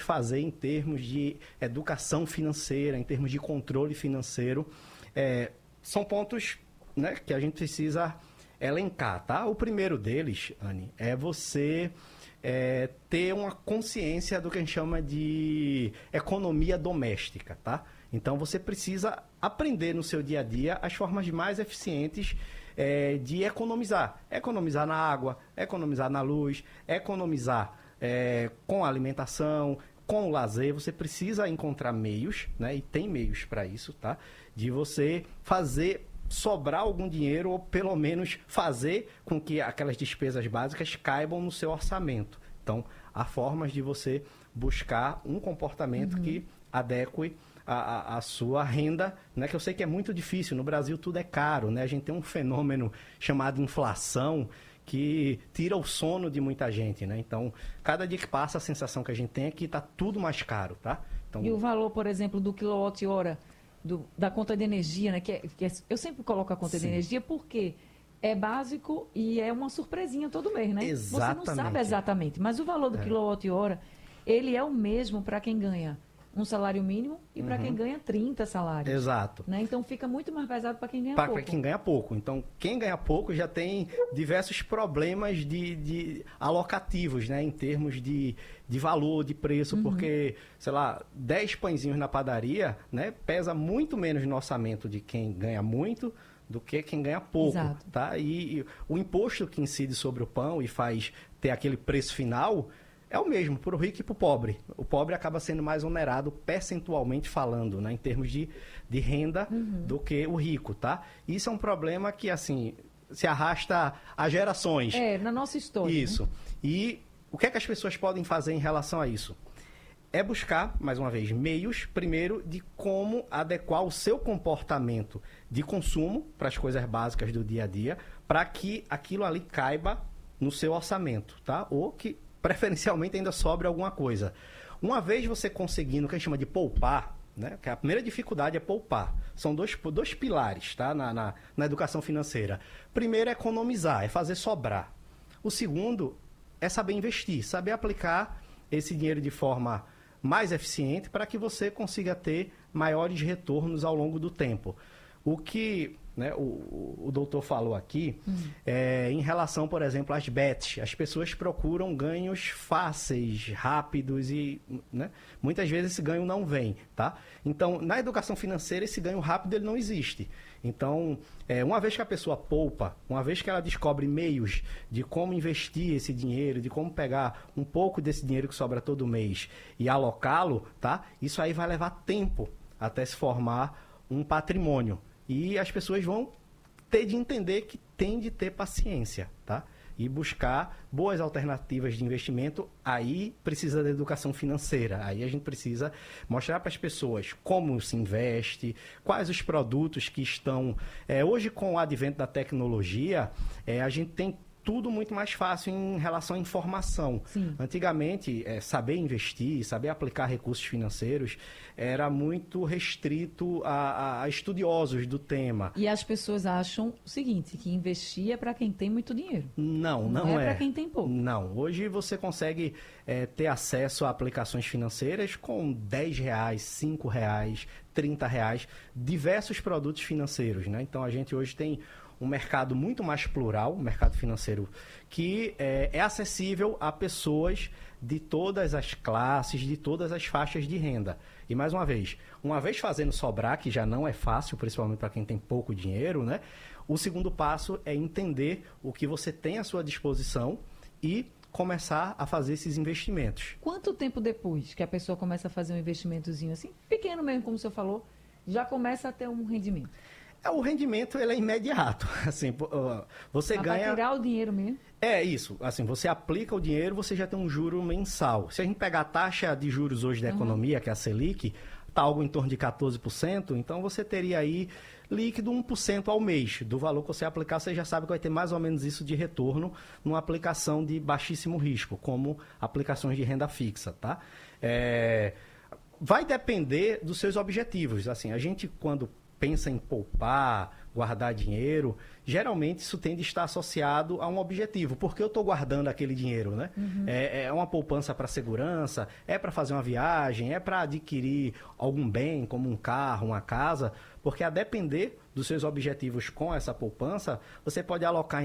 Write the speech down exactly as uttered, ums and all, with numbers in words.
fazer em termos de educação financeira, em termos de controle financeiro, é, são pontos, né, que a gente precisa elencar, tá? O primeiro deles, Anne, é você é, ter uma consciência do que a gente chama de economia doméstica, tá? Então, você precisa aprender no seu dia a dia as formas mais eficientes é, de economizar. Economizar na água, economizar na luz, economizar é, com a alimentação, com o lazer. Você precisa encontrar meios, né? E tem meios para isso, tá? De você fazer sobrar algum dinheiro ou pelo menos fazer com que aquelas despesas básicas caibam no seu orçamento. Então, há formas de você buscar um comportamento uhum. que adeque a, a, a sua renda, né? Que eu sei que é muito difícil. No Brasil tudo é caro, né? A gente tem um fenômeno chamado inflação que tira o sono de muita gente, né? Então, cada dia que passa, a sensação que a gente tem é que está tudo mais caro, tá? Então, e o valor, por exemplo, do quilowatt-hora Do, da conta de energia, né? Que, é, que é, eu sempre coloco a conta Sim. de energia porque é básico e é uma surpresinha todo mês, né? Exatamente. Você não sabe exatamente, mas o valor do é. quilowatt-hora, ele é o mesmo para quem ganha um salário mínimo e uhum. para quem ganha trinta salários. Exato. Né? Então fica muito mais pesado para quem ganha pra, pouco. Para quem ganha pouco. Então, quem ganha pouco já tem diversos problemas de, de alocativos, né? Em termos de, de valor, de preço, uhum. porque, sei lá, dez pãezinhos na padaria, né? Pesa muito menos no orçamento de quem ganha muito do que quem ganha pouco. Exato. Tá? E, e o imposto que incide sobre o pão e faz ter aquele preço final é o mesmo para o rico e para o pobre. O pobre acaba sendo mais onerado percentualmente falando, né, em termos de, de renda uhum. do que o rico, tá? Isso é um problema que, assim, se arrasta há gerações. É, na nossa história. Isso. Né? E o que é que as pessoas podem fazer em relação a isso? É buscar, mais uma vez, meios, primeiro, de como adequar o seu comportamento de consumo para as coisas básicas do dia a dia, para que aquilo ali caiba no seu orçamento, tá? Ou que preferencialmente ainda sobre alguma coisa. Uma vez você conseguindo o que a gente chama de poupar, né? Que a primeira dificuldade é poupar. São dois, dois pilares, tá? na, na, na educação financeira. Primeiro é economizar, é fazer sobrar. O segundo é saber investir, saber aplicar esse dinheiro de forma mais eficiente para que você consiga ter maiores retornos ao longo do tempo. O que, né, o, o doutor falou aqui, hum. é, em relação, por exemplo, às bets, as pessoas procuram ganhos fáceis, rápidos e, né, muitas vezes esse ganho não vem, tá? Então, na educação financeira, esse ganho rápido ele não existe. Então, é, uma vez que a pessoa poupa, uma vez que ela descobre meios de como investir esse dinheiro, de como pegar um pouco desse dinheiro que sobra todo mês e alocá-lo, tá? Isso aí vai levar tempo até se formar um patrimônio. E as pessoas vão ter de entender que tem de ter paciência, tá? E buscar boas alternativas de investimento. Aí precisa da educação financeira. Aí a gente precisa mostrar para as pessoas como se investe, quais os produtos que estão... É, hoje, com o advento da tecnologia, é, a gente tem tudo muito mais fácil em relação à informação. Sim. Antigamente, é, saber investir, saber aplicar recursos financeiros era muito restrito a, a estudiosos do tema. E as pessoas acham o seguinte, que investir é para quem tem muito dinheiro. Não, não, não é. é para quem tem pouco. Não. Hoje você consegue é, ter acesso a aplicações financeiras com dez reais, cinco reais, trinta reais, diversos produtos financeiros, né? Então, a gente hoje tem um mercado muito mais plural, um mercado financeiro que é, é acessível a pessoas de todas as classes, de todas as faixas de renda. E, mais uma vez, uma vez fazendo sobrar, que já não é fácil, principalmente para quem tem pouco dinheiro, né? O segundo passo é entender o que você tem à sua disposição e começar a fazer esses investimentos. Quanto tempo depois que a pessoa começa a fazer um investimentozinho assim, pequeno mesmo, como o senhor falou, já começa a ter um rendimento? O rendimento ele é imediato. Assim, você Mas ganha... Para tirar o dinheiro mesmo? É isso. Assim, você aplica o dinheiro, você já tem um juro mensal. Se a gente pegar a taxa de juros hoje da uhum. economia, que é a Selic, está algo em torno de quatorze por cento, então você teria aí líquido um por cento ao mês. Do valor que você aplicar, você já sabe que vai ter mais ou menos isso de retorno numa aplicação de baixíssimo risco, como aplicações de renda fixa, tá? É... Vai depender dos seus objetivos. Assim, a gente, quando pensa em poupar, guardar dinheiro, geralmente isso tende a estar associado a um objetivo. Por que eu estou guardando aquele dinheiro, né? Uhum. É, é uma poupança para segurança, é para fazer uma viagem, é para adquirir algum bem, como um carro, uma casa, porque a depender dos seus objetivos com essa poupança, você pode alocar